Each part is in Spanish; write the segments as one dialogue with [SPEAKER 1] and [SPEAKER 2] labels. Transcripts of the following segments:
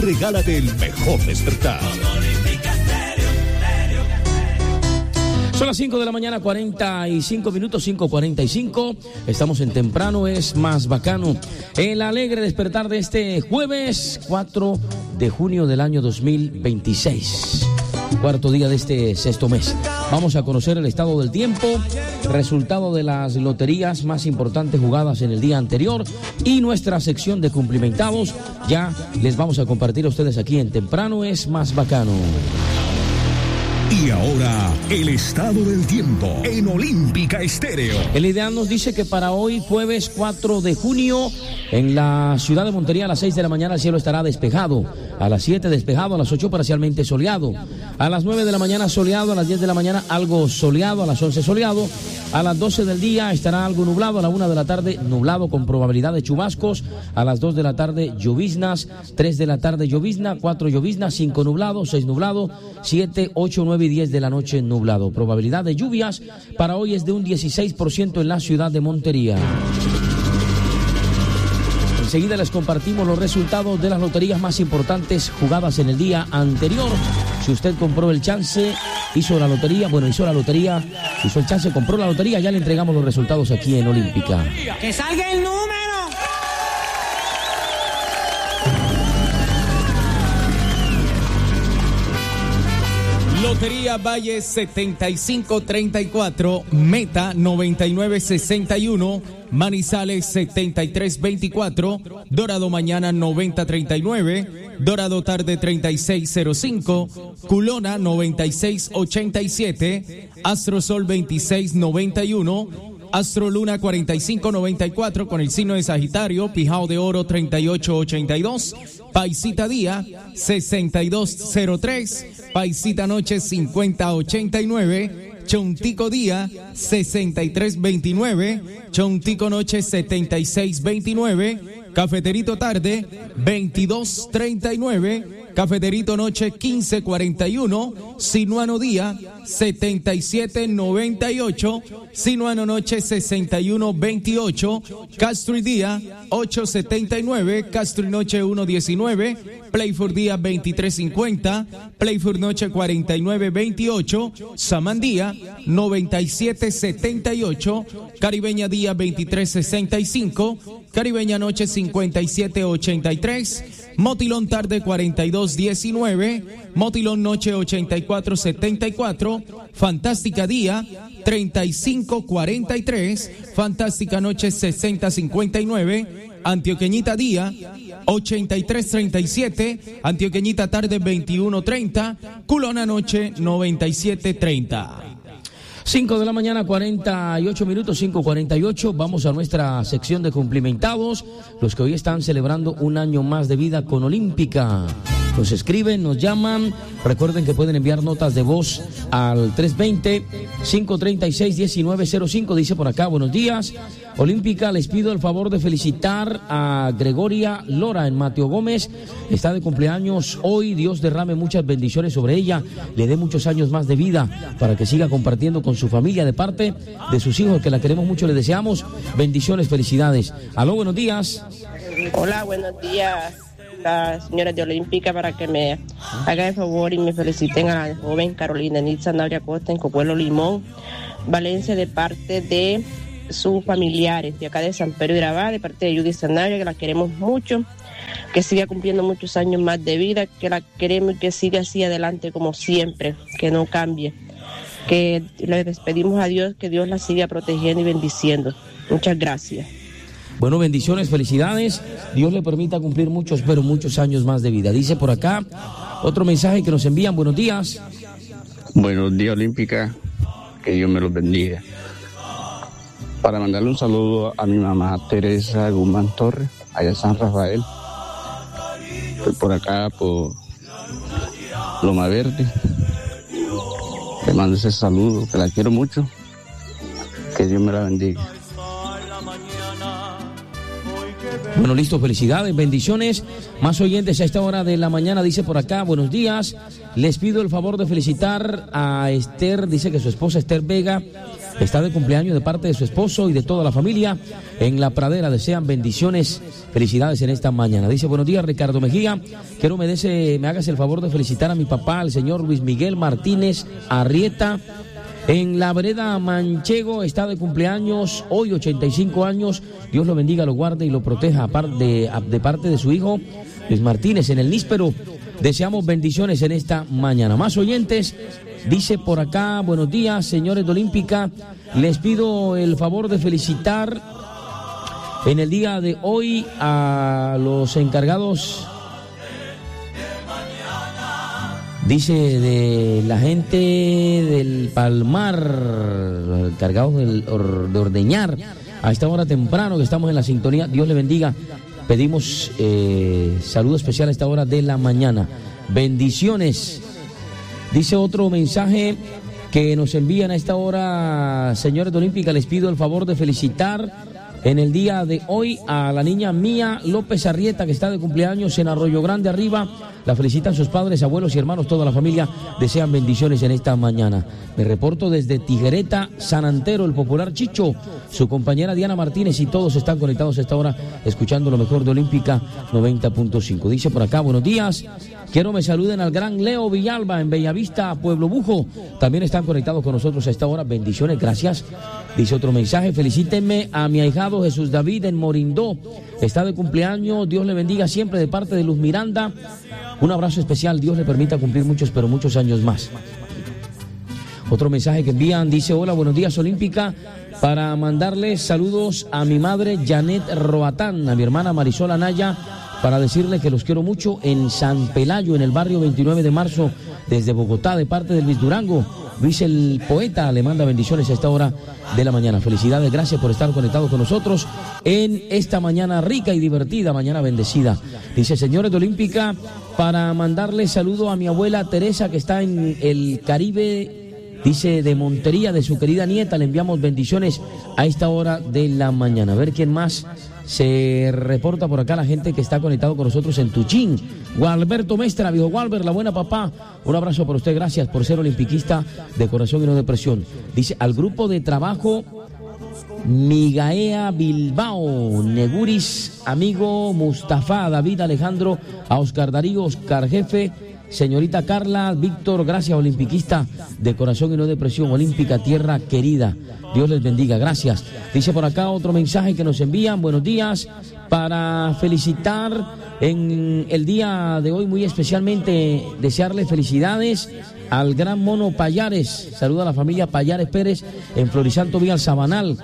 [SPEAKER 1] Regálate el mejor despertar.
[SPEAKER 2] Son las 5 de la mañana, 45 minutos, 5:45. Estamos en Temprano es Más Bacano. El alegre despertar de este jueves 4 de junio del año 2026. Cuarto día de este sexto mes. Vamos a conocer el estado del tiempo, resultado de las loterías más importantes jugadas en el día anterior y nuestra sección de cumplimentados. Ya les vamos a compartir a ustedes aquí en Temprano es Más Bacano.
[SPEAKER 1] Y ahora, el estado del tiempo en Olímpica Estéreo.
[SPEAKER 2] El ideal nos dice que para hoy, jueves 4 de junio, en la ciudad de Montería, a las 6 de la mañana el cielo estará despejado. A las 7 despejado, a las 8 parcialmente soleado. A las 9 de la mañana soleado, a las 10 de la mañana algo soleado, a las 11 soleado. A las 12 del día estará algo nublado, a la 1 de la tarde nublado con probabilidad de chubascos. A las 2 de la tarde lloviznas, 3 de la tarde llovizna, 4 lloviznas, 5 nublado, 6 nublado, 7, 8, 9 y 10 de la noche nublado. Probabilidad de lluvias para hoy es de un 16% en la ciudad de Montería. Enseguida les compartimos los resultados de las loterías más importantes jugadas en el día anterior. Si usted compró el chance, hizo el chance, compró la lotería, ya le entregamos los resultados aquí en Olímpica.
[SPEAKER 3] ¡Que salga el número!
[SPEAKER 4] Lotería Valle 7534, Meta 9961, Manizales 7324, Dorado Mañana 9039, Dorado Tarde 3605, Culona 9687, Astrosol 2691, Astroluna 4594 con el signo de Sagitario, Pijao de Oro 3882, Paisita Día 6203, Paisita Noche 5089, Chontico Día 6329, Chontico Noche 7629, Cafeterito Tarde 2239, Cafeterito Noche 1541, Sinuano Día 7798, Sinuano Noche 6128, Castro y Día 879, Castro y Noche 119, Playford Día 2350, Playford Noche 4928, Samandía 9778, Caribeña Día 2365, Caribeña Noche 5783, Motilón Tarde 4219, Motilón Noche 8474, Fantástica Día 3543, Fantástica Noche 6059, Antioqueñita Día 8337, Antioqueñita Tarde 2130, Culona Noche 9730.
[SPEAKER 2] 5 de la mañana, 48 minutos, 5:48. Vamos a nuestra sección de cumplimentados, los que hoy están celebrando un año más de vida con Olímpica. Nos escriben, nos llaman. Recuerden que pueden enviar notas de voz al 320-536-1905. Dice por acá, buenos días. Olímpica, les pido el favor de felicitar a Gregoria Lora en Mateo Gómez. Está de cumpleaños hoy. Dios derrame muchas bendiciones sobre ella. Le dé muchos años más de vida para que siga compartiendo con su familia de parte de sus hijos, que la queremos mucho. Le deseamos bendiciones, felicidades. Aló, buenos días.
[SPEAKER 5] Hola, buenos días. Las señoras de Olímpica, para que me hagan el favor y me feliciten a la joven Carolina Nitza Navria Costa en Copuelo Limón, Valencia, de parte de sus familiares de acá de San Pedro de Irabá, de parte de Judy Sanabria, que la queremos mucho, que siga cumpliendo muchos años más de vida, que la queremos y que siga así adelante como siempre, que no cambie, que le despedimos a Dios, que Dios la siga protegiendo y bendiciendo. Muchas gracias.
[SPEAKER 2] Bueno, bendiciones, felicidades. Dios le permita cumplir muchos, pero muchos años más de vida. Dice por acá otro mensaje que nos envían. Buenos días.
[SPEAKER 6] Buenos días, Olímpica. Que Dios me los bendiga. Para mandarle un saludo a mi mamá Teresa Guzmán Torres, allá en San Rafael. Estoy por acá, por Loma Verde. Le mando ese saludo, que la quiero mucho. Que Dios me la bendiga.
[SPEAKER 2] Bueno, listo, felicidades, bendiciones. Más oyentes a esta hora de la mañana, dice por acá, buenos días. Les pido el favor de felicitar a Esther, dice que su esposa Esther Vega está de cumpleaños de parte de su esposo y de toda la familia en La Pradera. Desean bendiciones, felicidades en esta mañana. Dice, buenos días, Ricardo Mejía. Quiero me hagas el favor de felicitar a mi papá, al señor Luis Miguel Martínez Arrieta. En la vereda Manchego está de cumpleaños, hoy 85 años. Dios lo bendiga, lo guarde y lo proteja de parte de su hijo Luis Martínez en el níspero. Deseamos bendiciones en esta mañana. Más oyentes, dice por acá, buenos días, señores de Olímpica. Les pido el favor de felicitar en el día de hoy a los encargados, dice, de la gente del Palmar, encargados de ordeñar a esta hora temprano que estamos en la sintonía. Dios le bendiga. Pedimos saludo especial a esta hora de la mañana. Bendiciones. Dice otro mensaje que nos envían a esta hora, señores de Olímpica. Les pido el favor de felicitar en el día de hoy a la niña Mía López Arrieta, que está de cumpleaños en Arroyo Grande Arriba. La felicitan sus padres, abuelos y hermanos, toda la familia. Desean bendiciones en esta mañana. Me reporto desde Tijereta, San Antero, el popular Chicho, su compañera Diana Martínez y todos están conectados a esta hora escuchando lo mejor de Olímpica 90.5. Dice por acá, buenos días. Quiero me saluden al gran Leo Villalba en Bellavista, Pueblo Bujo. También están conectados con nosotros a esta hora. Bendiciones, gracias. Dice otro mensaje, felicítenme a mi ahijado Jesús David en Morindó. Está de cumpleaños, Dios le bendiga siempre de parte de Luz Miranda. Un abrazo especial, Dios le permita cumplir muchos, pero muchos años más. Otro mensaje que envían, dice, hola, buenos días Olímpica, para mandarles saludos a mi madre Janet Roatán, a mi hermana Marisol Anaya, para decirle que los quiero mucho en San Pelayo, en el barrio 29 de marzo, desde Bogotá, de parte de Luis Durango. Luis el poeta le manda bendiciones a esta hora de la mañana. Felicidades, gracias por estar conectados con nosotros en esta mañana rica y divertida, mañana bendecida. Dice, señores de Olímpica, para mandarle saludo a mi abuela Teresa, que está en el Caribe, dice, de Montería, de su querida nieta. Le enviamos bendiciones a esta hora de la mañana. A ver quién más se reporta por acá, la gente que está conectado con nosotros en Tuchín. Gualberto Mestra, viejo Gualber, la buena papá, un abrazo para usted, gracias por ser olimpiquista de corazón y no de presión. Dice, al grupo de trabajo Migaea Bilbao, Neguris, amigo Mustafa, David Alejandro, a Oscar Darío, Oscar Jefe, señorita Carla, Víctor, gracias, olimpiquista de corazón y no de presión, Olímpica, tierra querida. Dios les bendiga, gracias. Dice por acá otro mensaje que nos envían, buenos días, para felicitar en el día de hoy, muy especialmente desearle felicidades al gran mono Payares. Saluda a la familia Payares Pérez en Florisanto Vía Sabanal.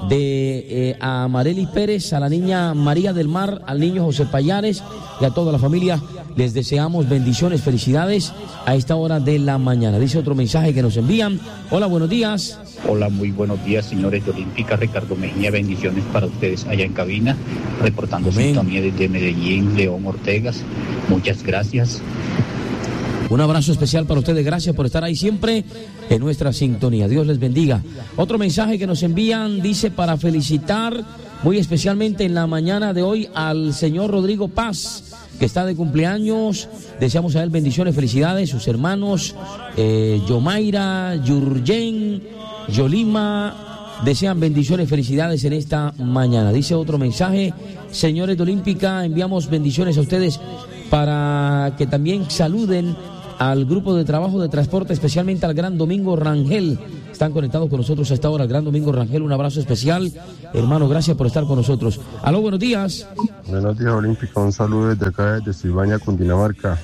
[SPEAKER 2] A Marelis Pérez, a la niña María del Mar, al niño José Payares y a toda la familia les deseamos bendiciones, felicidades a esta hora de la mañana. Dice otro mensaje que nos envían, hola, buenos días.
[SPEAKER 3] Hola, muy buenos días, señores de Olímpica. Ricardo Mejía, bendiciones para ustedes allá en cabina, reportándose también desde Medellín, León Ortegas. Muchas gracias.
[SPEAKER 2] Un abrazo especial para ustedes, gracias por estar ahí siempre en nuestra sintonía. Dios les bendiga. Otro mensaje que nos envían, dice, para felicitar muy especialmente en la mañana de hoy al señor Rodrigo Paz, que está de cumpleaños. Deseamos a él bendiciones, felicidades, sus hermanos Yomaira, Yurgen, Yolima, desean bendiciones, felicidades en esta mañana. Dice otro mensaje, señores de Olímpica, enviamos bendiciones a ustedes para que también saluden al grupo de trabajo de transporte, especialmente al Gran Domingo Rangel. Están conectados con nosotros a esta hora, el Gran Domingo Rangel, un abrazo especial. Hermano, gracias por estar con nosotros. Aló, buenos días.
[SPEAKER 7] Buenos días, Olímpica, un saludo desde acá, desde Silvania, Cundinamarca,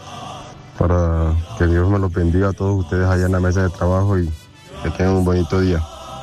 [SPEAKER 7] para que Dios me los bendiga a todos ustedes allá en la mesa de trabajo y que tengan un bonito día.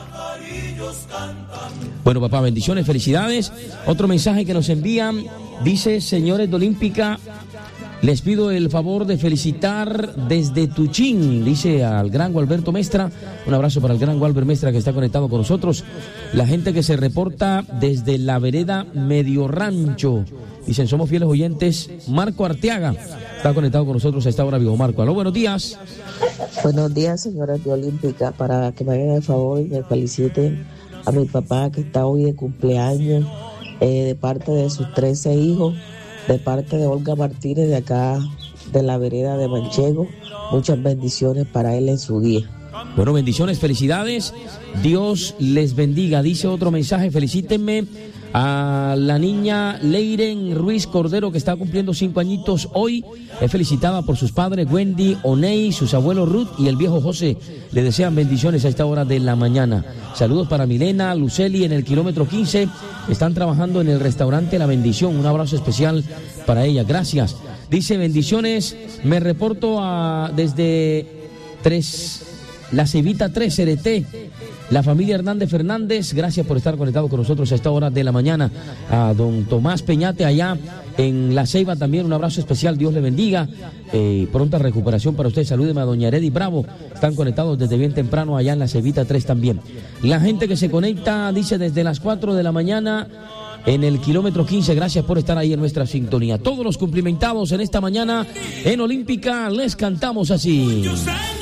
[SPEAKER 2] Bueno, papá, bendiciones, felicidades. Otro mensaje que nos envían, dice, señores de Olímpica, les pido el favor de felicitar desde Tuchín, dice al gran Gualberto Mestra. Un abrazo para el gran Gualberto Mestra que está conectado con nosotros. La gente que se reporta desde la vereda Medio Rancho. Dicen, somos fieles oyentes. Marco Arteaga está conectado con nosotros a esta hora, vivo Marco. Aló, buenos días.
[SPEAKER 8] Buenos días, señores de Olímpica, para que me hagan el favor y me feliciten a mi papá que está hoy de cumpleaños, de parte de sus 13 hijos, de parte de Olga Martínez de acá de la vereda de Manchego. Muchas bendiciones para él en su día.
[SPEAKER 2] Bueno, bendiciones, felicidades. Dios les bendiga. Dice otro mensaje, felicítenme a la niña Leiren Ruiz Cordero, que está cumpliendo 5 añitos hoy. Es felicitada por sus padres Wendy, Oney, sus abuelos Ruth y el viejo José. Le desean bendiciones a esta hora de la mañana. Saludos para Milena, Luceli en el kilómetro 15. Están trabajando en el restaurante La Bendición. Un abrazo especial para ella. Gracias. Dice, bendiciones. Me reporto desde La Cevita 3, CRT. La familia Hernández Fernández, gracias por estar conectado con nosotros a esta hora de la mañana. A don Tomás Peñate allá en La Ceiba también, un abrazo especial, Dios le bendiga. Pronta recuperación para usted. Salúdeme a doña Eredi Bravo, están conectados desde bien temprano allá en La Cevita 3 también. La gente que se conecta, dice, desde las 4 de la mañana en el kilómetro 15, gracias por estar ahí en nuestra sintonía. Todos los cumplimentados en esta mañana en Olímpica, les cantamos así.